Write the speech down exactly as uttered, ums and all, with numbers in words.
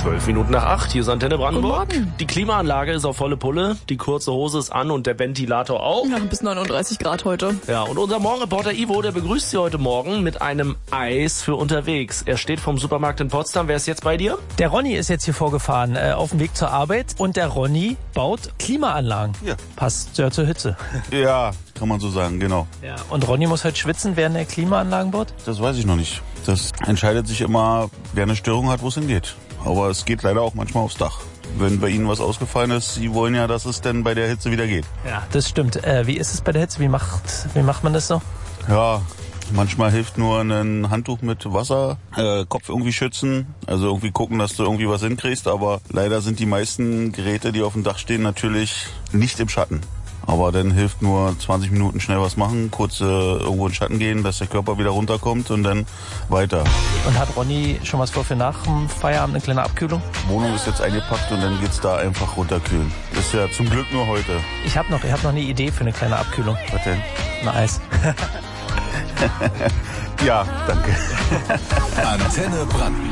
Zwölf Minuten nach acht, hier ist Antenne Brandenburg. Guten Morgen. Die Klimaanlage ist auf volle Pulle, die kurze Hose ist an und der Ventilator auch. Ja, bis neununddreißig Grad heute. Ja, und unser Morgenreporter Ivo, der begrüßt Sie heute Morgen mit einem Eis für unterwegs. Er steht vom Supermarkt in Potsdam. Wer ist jetzt bei dir? Der Ronny ist jetzt hier vorgefahren, äh, auf dem Weg zur Arbeit. Und der Ronny baut Klimaanlagen. Ja. Passt ja zur Hitze. Ja, kann man so sagen, genau. Ja. Und Ronny muss halt schwitzen, während er Klimaanlagen baut? Das weiß ich noch nicht. Das entscheidet sich immer, wer eine Störung hat, wo es hingeht. Aber es geht leider auch manchmal aufs Dach. Wenn bei Ihnen was ausgefallen ist, Sie wollen ja, dass es denn bei der Hitze wieder geht. Ja, das stimmt. Äh, wie ist es bei der Hitze? Wie macht, wie macht man das so? Ja, manchmal hilft nur ein Handtuch mit Wasser, äh, Kopf irgendwie schützen, also irgendwie gucken, dass du irgendwie was hinkriegst. Aber leider sind die meisten Geräte, die auf dem Dach stehen, natürlich nicht im Schatten. Aber dann hilft nur zwanzig Minuten schnell was machen, kurz äh, irgendwo in den Schatten gehen, dass der Körper wieder runterkommt und dann weiter. Und hat Ronny schon was vor für nach dem Feierabend, eine kleine Abkühlung? Die Wohnung ist jetzt eingepackt und dann geht's da einfach runterkühlen. Ist ja zum Glück nur heute. Ich habe noch, ich hab noch eine Idee für eine kleine Abkühlung. Was denn? Ein Eis. Ja, danke. Antenne Brandenburg.